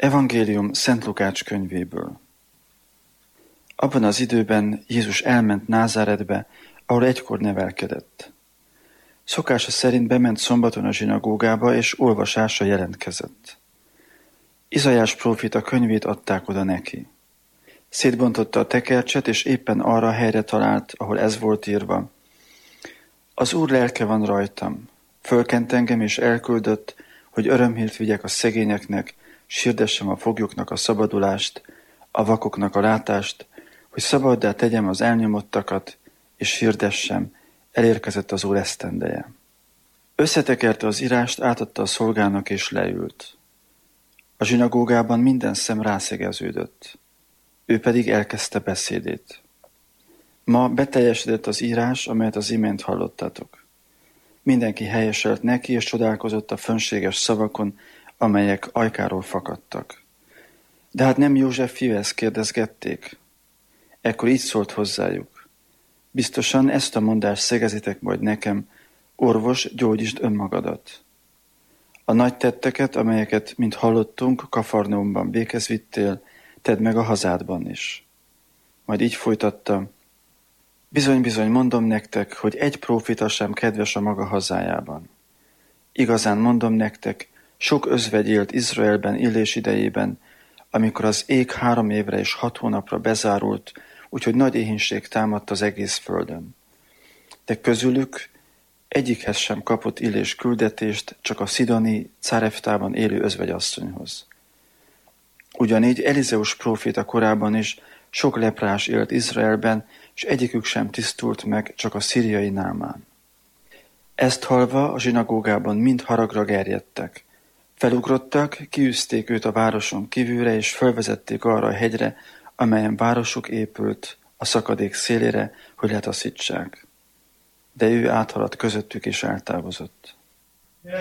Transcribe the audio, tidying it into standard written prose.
Evangélium Szent Lukács könyvéből. Abban az időben Jézus elment Názáretbe, ahol egykor nevelkedett. Szokása szerint bement szombaton a zsinagógába, és olvasásra jelentkezett. Izaiás próféta könyvét adták oda neki. Szétbontotta a tekercset, és éppen arra a helyre talált, ahol ez volt írva: Az Úr lelke van rajtam, fölkent engem és elküldött, hogy örömhírt vigyek a szegényeknek, s hirdessem a foglyoknak a szabadulást, a vakoknak a látást, hogy szabaddá tegyem az elnyomottakat, és hirdessem, elérkezett az Úr esztendeje. Összetekerte az írást, átadta a szolgának, és leült. A zsinagógában minden szem rászegeződött. Ő pedig elkezdte beszédét. Ma beteljesedett az írás, amelyet az imént hallottatok. Mindenki helyeselt neki, és csodálkozott a fönséges szavakon, amelyek ajkáról fakadtak. De hát nem József fia, ezt kérdezgették? Ekkor így szólt hozzájuk: biztosan ezt a mondást szegezitek majd nekem: orvos, gyógyítsd önmagadat. A nagy tetteket, amelyeket, mint hallottunk, Kafarnaumban véghez vittél, tedd meg a hazádban is. Majd így folytatta: bizony-bizony mondom nektek, hogy egy próféta sem kedves a maga hazájában. Igazán mondom nektek, sok özvegy élt Izraelben Illés idejében, amikor az ég 3 évre és 6 hónapra bezárult, úgyhogy nagy éhínség támadt az egész földön. De közülük egyikhez sem kapott Illés küldetést, csak a szidoni Cáreftában élő özvegyasszonyhoz. Ugyanígy Elizeus próféta korában is sok leprás élt Izraelben, és egyikük sem tisztult meg, csak a szíriai Námán. Ezt hallva a zsinagógában mind haragra gerjedtek. Felugrottak, kiűzték őt a városon kívülre, és fölvezették arra a hegyre, amelyen városuk épült, a szakadék szélére, hogy letaszítsák. De ő áthaladt közöttük, és eltávozott.